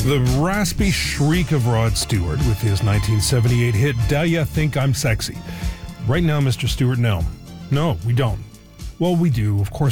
The raspy shriek of Rod Stewart with his 1978 hit, "Da Ya Think I'm Sexy?" Right now, Mr. Stewart, no. No, we don't. Well, we do. Of course